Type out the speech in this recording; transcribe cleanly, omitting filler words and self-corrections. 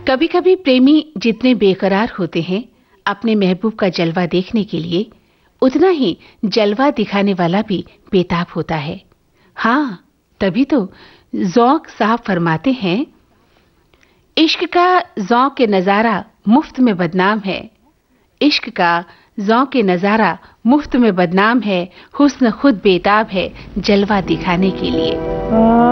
कभी कभी प्रेमी जितने बेकरार होते हैं अपने महबूब का जलवा देखने के लिए, उतना ही जलवा दिखाने वाला भी बेताब होता है। हाँ, तभी तो ज़ौक़ साहब फरमाते हैं, इश्क का ज़ौक़ नज़ारा मुफ्त में बदनाम है, इश्क का ज़ौक़ नज़ारा मुफ्त में बदनाम है, हुस्न खुद बेताब है जलवा दिखाने के लिए।